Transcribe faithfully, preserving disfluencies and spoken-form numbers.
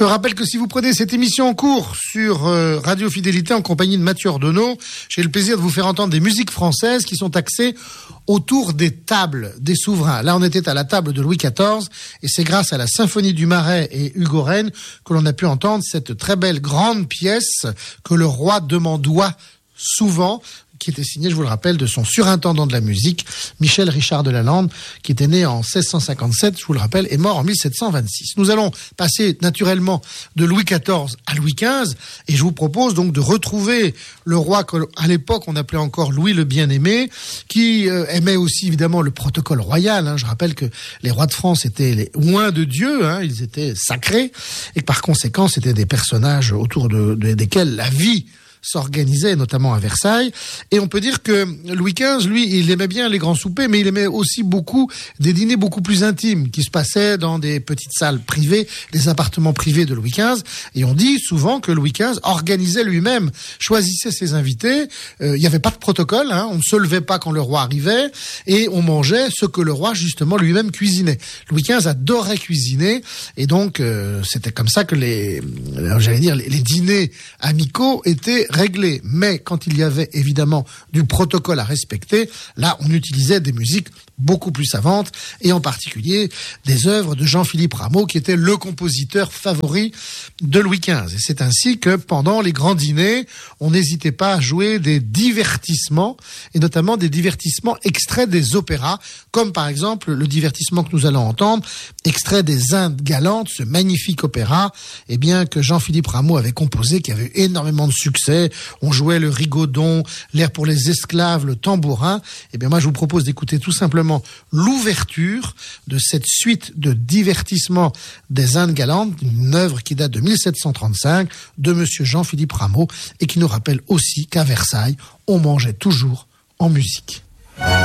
Je rappelle que si vous prenez cette émission en cours sur euh, Radio Fidélité en compagnie de Mathieu Ordonneau, j'ai le plaisir de vous faire entendre des musiques françaises qui sont axées autour des tables des souverains. Là, on était à la table de Louis quatorze et c'est grâce à la Symphonie du Marais et Hugo Rennes que l'on a pu entendre cette très belle grande pièce que le roi demandoit souvent, qui était signé, je vous le rappelle, de son surintendant de la musique, Michel Richard de Lalande, qui était né en seize cent cinquante-sept, je vous le rappelle, et mort en mille sept cent vingt-six. Nous allons passer naturellement de Louis quatorze à Louis quinze, et je vous propose donc de retrouver le roi qu'à l'époque on appelait encore Louis le Bien-Aimé, qui euh, aimait aussi évidemment le protocole royal. Hein. Je rappelle que les rois de France étaient les oints de Dieu, hein, ils étaient sacrés, et que par conséquent c'était des personnages autour de, de desquels la vie s'organisait, notamment à Versailles. Et on peut dire que Louis quinze, lui, il aimait bien les grands soupers, mais il aimait aussi beaucoup des dîners beaucoup plus intimes, qui se passaient dans des petites salles privées, des appartements privés de Louis quinze. Et on dit souvent que Louis quinze organisait lui-même, choisissait ses invités. Euh, il n'y avait pas de protocole, hein, on ne se levait pas quand le roi arrivait, et on mangeait ce que le roi, justement, lui-même cuisinait. Louis quinze adorait cuisiner, et donc euh, c'était comme ça que les, j'allais dire, les, les dîners amicaux étaient réglé. Mais quand il y avait évidemment du protocole à respecter, là on utilisait des musiques beaucoup plus savantes, et en particulier des œuvres de Jean-Philippe Rameau, qui était le compositeur favori de Louis quinze. Et c'est ainsi que pendant les grands dîners, on n'hésitait pas à jouer des divertissements, et notamment des divertissements extraits des opéras, comme par exemple le divertissement que nous allons entendre, extrait des Indes galantes, ce magnifique opéra, eh bien que Jean-Philippe Rameau avait composé, qui avait eu énormément de succès. On jouait le rigodon, l'air pour les esclaves, le tambourin. Eh bien moi je vous propose d'écouter tout simplement l'ouverture de cette suite de divertissements des Indes galantes, une œuvre qui date de mille sept cent trente-cinq de monsieur Jean-Philippe Rameau, et qui nous rappelle aussi qu'à Versailles, on mangeait toujours en musique.